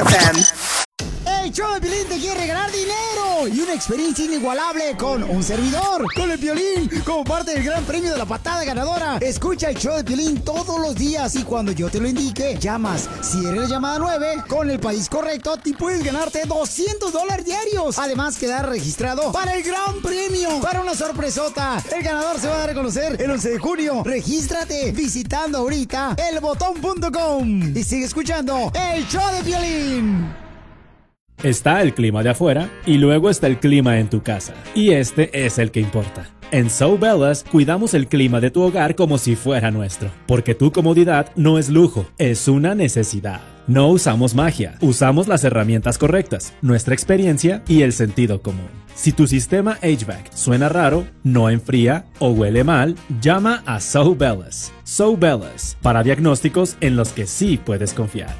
FM. El show de Piolín te quiere regalar dinero y una experiencia inigualable con un servidor, con el Piolín, como parte del gran premio de la patada ganadora. Escucha el show de Piolín todos los días y cuando yo te lo indique, llamas. Si eres la llamada 9, con el país correcto, te puedes ganarte $200 diarios. Además, quedar registrado para el gran premio, para una sorpresota. El ganador se va a dar a conocer el 11 de junio. Regístrate visitando ahorita elbotón.com y sigue escuchando el show de Piolín. Está el clima de afuera y luego está el clima en tu casa. Y este es el que importa. En So Bellas cuidamos el clima de tu hogar como si fuera nuestro. Porque tu comodidad no es lujo, es una necesidad. No usamos magia, usamos las herramientas correctas, nuestra experiencia y el sentido común. Si tu sistema HVAC suena raro, no enfría o huele mal, llama a So Bellas. So Bellas, para diagnósticos en los que sí puedes confiar.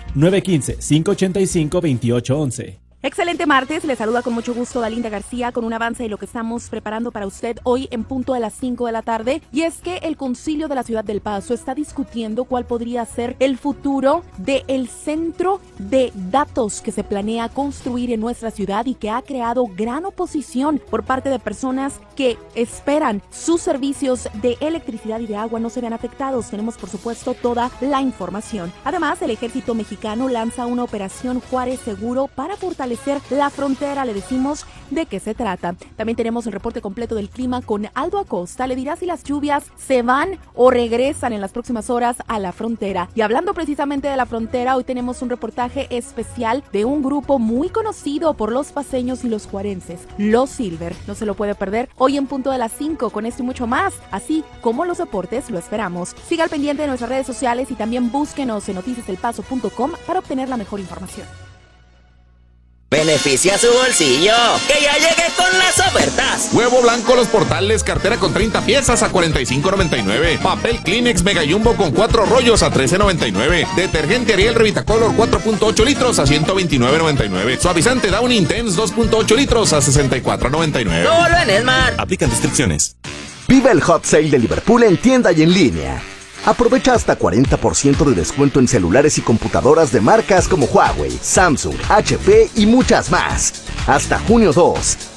915-585-2811. Excelente martes, les saluda con mucho gusto Dalinda García con un avance de lo que estamos preparando para usted hoy en punto de las 5 de la tarde. Y es que el Concilio de la Ciudad del Paso está discutiendo cuál podría ser el futuro del centro de datos que se planea construir en nuestra ciudad y que ha creado gran oposición por parte de personas que esperan sus servicios de electricidad y de agua no se vean afectados. Tenemos por supuesto toda la información. Además, el ejército mexicano lanza una operación Juárez Seguro para fortalecer la frontera. Le decimos de qué se trata. También tenemos el reporte completo del clima con Aldo Acosta. Le dirá si las lluvias se van o regresan en las próximas horas a la frontera. Y hablando precisamente de la frontera, hoy tenemos un reportaje especial de un grupo muy conocido por los paceños y los juarenses, Los Silver. No se lo puede perder hoy en punto de las 5 con esto y mucho más, así como los deportes lo esperamos. Siga al pendiente de nuestras redes sociales y también búsquenos en noticiaselpaso.com para obtener la mejor información. Beneficia su bolsillo, que ya llegué con las ofertas. Huevo blanco Los Portales, cartera con 30 piezas a $45.99. Papel Kleenex Mega Jumbo con 4 rollos a $13.99. Detergente Ariel Revitacolor 4.8 litros a $129.99. Suavizante Downy Intense 2.8 litros a $64.99. Solo en Smart. Aplican restricciones. Viva el Hot Sale de Liverpool en tienda y en línea. Aprovecha hasta 40% de descuento en celulares y computadoras de marcas como Huawei, Samsung, HP y muchas más. Hasta junio 2.